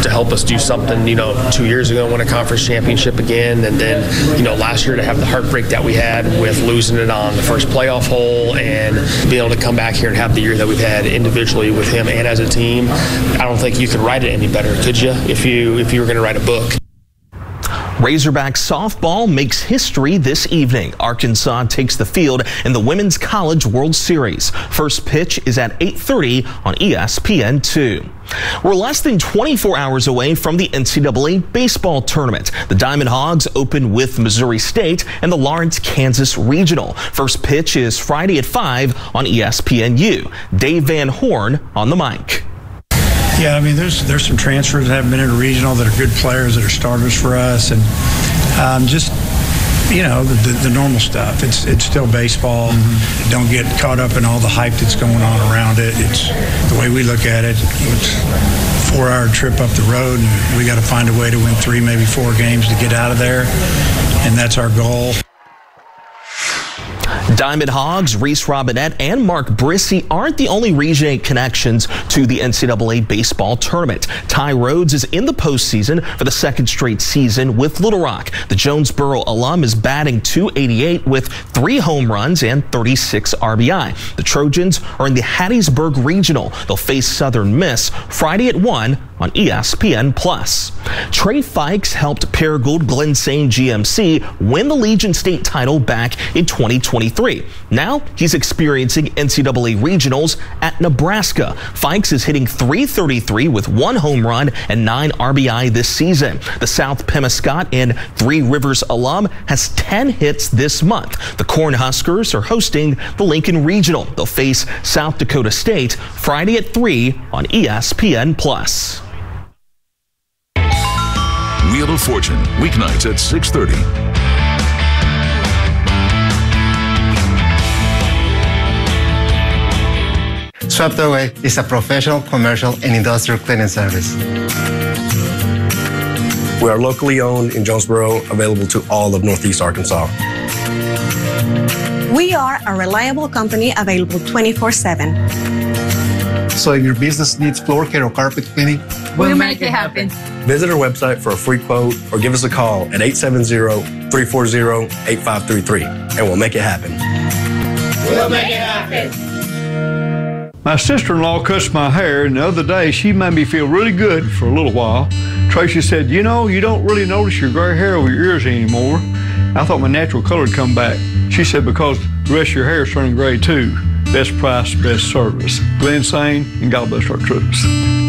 to help us do something, 2 years ago, win a conference championship again, and then, last year to have the heartbreak that we had with losing it on the first playoff hole and being able to come back here and have the year that we've had individually with him and as a team. I don't think you could write it any better, could you, if you were going to write a book? Razorback softball makes history this evening. Arkansas takes the field in the Women's College World Series. First pitch is at 8:30 on ESPN2. We're less than 24 hours away from the NCAA baseball tournament. The Diamond Hogs open with Missouri State and the Lawrence, Kansas Regional. First pitch is Friday at 5 on ESPNU. Dave Van Horn on the mic. Yeah, I mean, there's some transfers that haven't been in a regional that are good players that are starters for us, and just the normal stuff. It's still baseball. Mm-hmm. Don't get caught up in all the hype that's going on around it. It's the way we look at it. It's a 4-hour trip up the road, and we got to find a way to win 3, maybe 4 games to get out of there, and that's our goal. Diamond Hogs, Reese Robinette, and Mark Brissy aren't the only Region 8 connections to the NCAA baseball tournament. Ty Rhodes is in the postseason for the second straight season with Little Rock. The Jonesboro alum is batting .288 with 3 home runs and 36 RBI. The Trojans are in the Hattiesburg Regional. They'll face Southern Miss Friday at 1 on ESPN+. Trey Fikes helped Paragould Glen-Sane GMC win the Legion State title back in 2023. Now he's experiencing NCAA regionals at Nebraska. Fikes is hitting .333 with 1 home run and 9 RBI this season. The South Pemiscot and Three Rivers alum has 10 hits this month. The Cornhuskers are hosting the Lincoln Regional. They'll face South Dakota State Friday at 3 on ESPN+. Wheel of Fortune, weeknights at 6:30. Swept Away is a professional, commercial, and industrial cleaning service. We are locally owned in Jonesboro, available to all of Northeast Arkansas. We are a reliable company available 24/7. So if your business needs floor care or carpet cleaning, we'll make it happen. Visit our website for a free quote or give us a call at 870-340-8533 and we'll make it happen. We'll make it happen. My sister-in-law cuts my hair, and the other day she made me feel really good for a little while. Tracy said, you don't really notice your gray hair over your ears anymore. I thought my natural color would come back. She said, because the rest of your hair is turning gray too. Best price, best service. Glen-Sane, and God bless our troops.